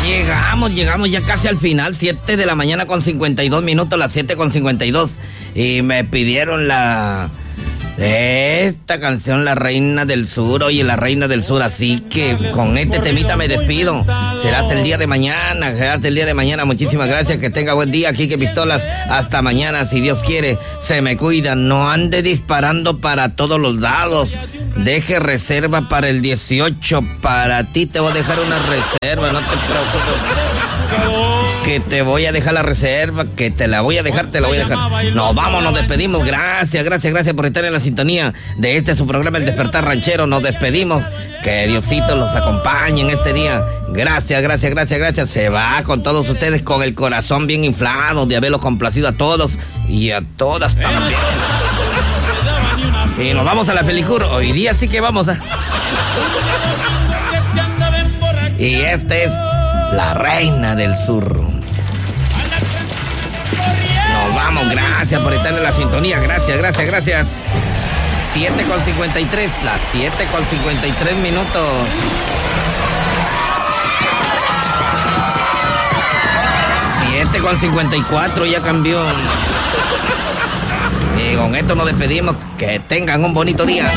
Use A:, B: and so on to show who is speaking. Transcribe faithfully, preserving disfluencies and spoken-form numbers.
A: Llegamos, llegamos ya casi al final, siete de la mañana con cincuenta y dos minutos, las siete con cincuenta y dos. Y me pidieron la... esta canción, La Reina del Sur. Oye, La Reina del Sur, así que con este temita me despido. Será hasta el día de mañana, será hasta el día de mañana. Muchísimas gracias, que tenga buen día. Quique Pistolas, hasta mañana, si Dios quiere. Se me cuida, no ande disparando para todos los lados. Deje reserva para el dieciocho. Para ti te voy a dejar una reserva, no te preocupes. Que te voy a dejar la reserva, que te la voy a dejar, te la voy a dejar. Nos vamos, nos despedimos. Gracias, gracias, gracias por estar en la sintonía de este su programa, El Despertar Ranchero. Nos despedimos. Que Diosito los acompañe en este día. Gracias, gracias, gracias, gracias. Se va con todos ustedes con el corazón bien inflado de haberlos complacido a todos y a todas también. Y nos vamos a la Felicur. Hoy día sí que vamos a... Y esta es La Reina del Sur. Nos vamos, gracias por estar en la sintonía. Gracias, gracias, gracias. siete con cincuenta y tres, las siete con cincuenta y tres minutos. siete con cincuenta y cuatro, ya cambió. Y con esto nos despedimos. Que tengan un bonito día.